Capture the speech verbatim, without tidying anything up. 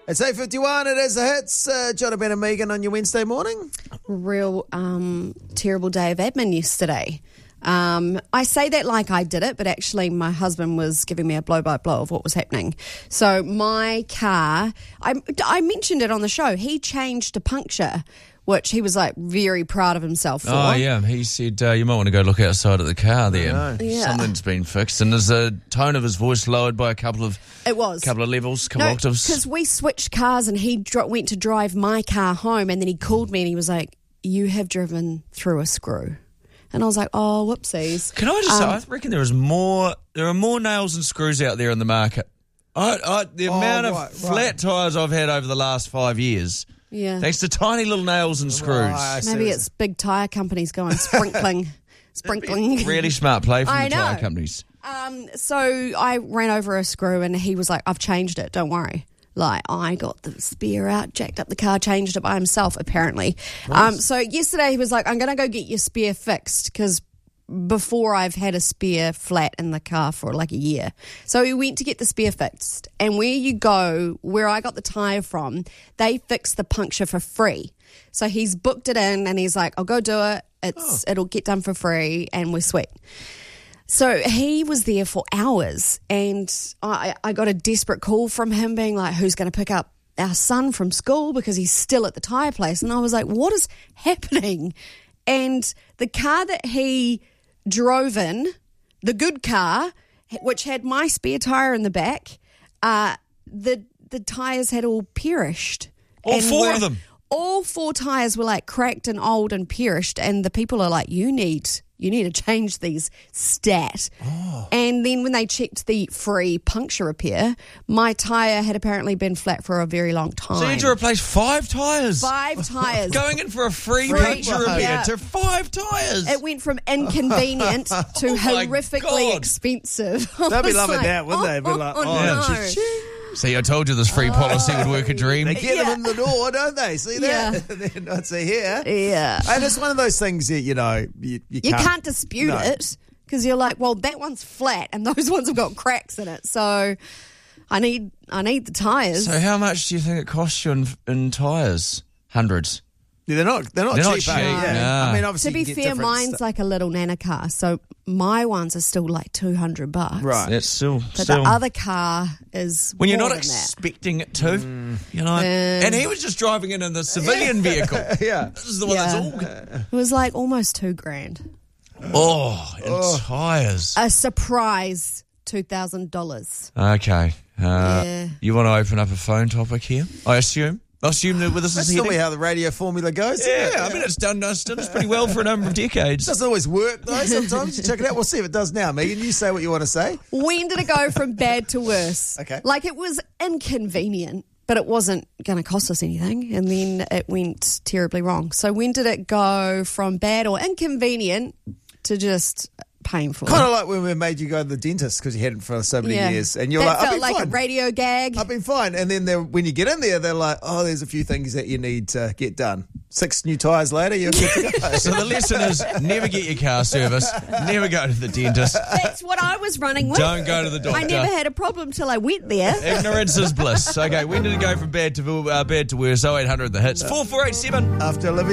It's eight fifty-one. It is the hits. Uh, Jonathan and Megan on your Wednesday morning. Real um, terrible day of admin yesterday. Um, I say that like I did it, but actually my husband was giving me a blow-by-blow of what was happening. So my car, I, I mentioned it on the show, he changed a puncture, which he was like very proud of himself for. Oh, yeah. He said, uh, you might want to go look outside of the car there. know. Yeah. Something's been fixed. And there's the tone of his voice lowered by a couple of It was. couple of levels, couple No, of octaves. because we switched cars and he dro- went to drive my car home and then he called me and he was like, you have driven through a screw. And I was like, oh, whoopsies. Can I just Um, say, I reckon there is more, there are more nails and screws out there in the market. I, I, the Oh, amount of right, right. flat tyres I've had over the last five years, Yeah. thanks to tiny little nails and screws. Right, I see Maybe what it's big tyre companies going sprinkling. sprinkling. Really smart play from I the tyre know. companies. Um, so I ran over a screw and he was like, I've changed it, don't worry. Like, I got the spare out, jacked up the car, changed it by himself, apparently. Um, so yesterday he was like, I'm going to go get your spare fixed because before I've had a spare flat in the car for like a year. So we went to get the spare fixed. And where you go, where I got the tyre from, they fix the puncture for free. So he's booked it in and he's like, I'll go do it. It's It'll get done for free and we're sweet. So he was there for hours and I, I got a desperate call from him being like, who's going to pick up our son from school because he's still at the tyre place? And I was like, what is happening? And the car that he drove in, the good car, which had my spare tyre in the back, uh, the the tyres had all perished. All And four were- of them? All four tyres were like cracked and old and perished, and the people are like, you need you need to change these stat. Oh. And then when they checked the free puncture repair, my tyre had apparently been flat for a very long time. So you had to replace five tyres? Five tyres. Going in for a free, Free, puncture repair yeah. to five tyres? It went from inconvenient to Oh my horrifically God. expensive. I They'd be was loving like, that, wouldn't they? Be like, oh, no. cha-ching. See, I told you this free policy would work a dream. They get Yeah. them in the door, don't they? See that? They're not see here. Yeah. And it's one of those things that, you know, you, you, You can't, can't dispute no. it because you're like, well, that one's flat and those ones have got cracks in it. So I need I need the tyres. So how much do you think it costs you in, in tyres? Hundreds. Yeah, they're not. They're not They're not cheap. cheap, eh? Yeah. nah. I mean, obviously, To be you can get fair, different mine's stu- like a little nana car. So my ones are still like two hundred bucks. right. That's still... But still the other car is when you're more not than that. expecting it to, you know. Um, and he was just driving in in the civilian vehicle. Yeah. This is the one Yeah. that's all... It was like almost two grand. Oh, and tyres. A surprise two thousand dollars. Okay. Uh, Yeah. You want to open up a phone topic here, I assume? I assume that with this That's is normally heading. how the radio formula goes. Yeah, I mean, it's done, it's done us pretty well for a number of decades. It doesn't always work, though. Sometimes you check it out. We'll see if it does now. Megan, you say what you want to say. When did it go from bad to worse? Okay. Like it was inconvenient, but it wasn't going to cost us anything. And then it went terribly wrong. So when did it go from bad or inconvenient to just painful? Kind of like when we made you go to the dentist because you hadn't for so many Yeah. years. And you're that like, I've felt been like fine. a radio gag. I've been fine. And then they're- when you get in there, they're like, oh, there's a few things that you need to get done. Six new tyres later, you're good to go. So the lesson is never get your car serviced, never go to the dentist, That's what I was running with. don't go to the doctor. I never had a problem till I went there. Ignorance is bliss. Okay, when did it go from bad to uh, bad to worse? oh eight hundred the hits. four four eight seven. After Olivia.